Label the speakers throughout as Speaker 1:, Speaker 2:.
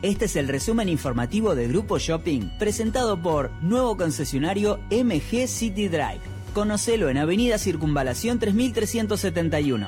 Speaker 1: Este es el resumen informativo de Grupo Shopping, presentado por nuevo concesionario MG City Drive. Conocelo en Avenida Circunvalación 3371.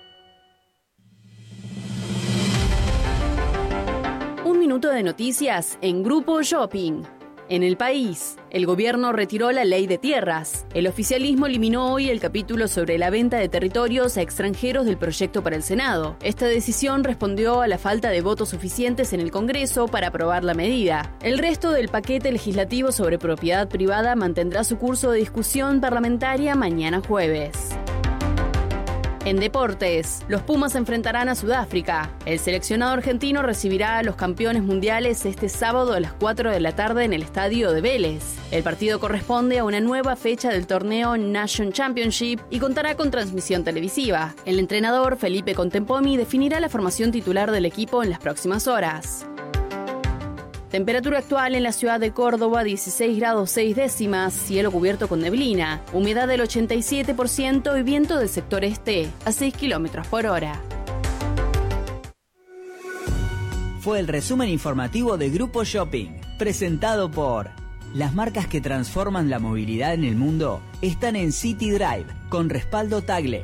Speaker 2: Un minuto de noticias en Grupo Shopping. En el país, el gobierno retiró la ley de tierras. El oficialismo eliminó hoy el capítulo sobre la venta de territorios a extranjeros del proyecto para el Senado. Esta decisión respondió a la falta de votos suficientes en el Congreso para aprobar la medida. El resto del paquete legislativo sobre propiedad privada mantendrá su curso de discusión parlamentaria mañana jueves. En deportes, los Pumas enfrentarán a Sudáfrica. El seleccionado argentino recibirá a los campeones mundiales este sábado a las 4 de la tarde en el estadio de Vélez. El partido corresponde a una nueva fecha del torneo Nation Championship y contará con transmisión televisiva. El entrenador Felipe Contempomi definirá la formación titular del equipo en las próximas horas. Temperatura actual en la ciudad de Córdoba, 16 grados 6 décimas, cielo cubierto con neblina, humedad del 87% y viento del sector este a 6 kilómetros por hora.
Speaker 1: Fue el resumen informativo de Grupo Shopping, presentado por... Las marcas que transforman la movilidad en el mundo están en City Drive, con respaldo Tagle.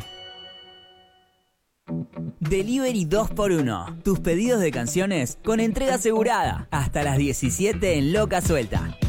Speaker 1: Delivery 2x1. Tus pedidos de canciones con entrega asegurada. Hasta las 17 en Loca Suelta.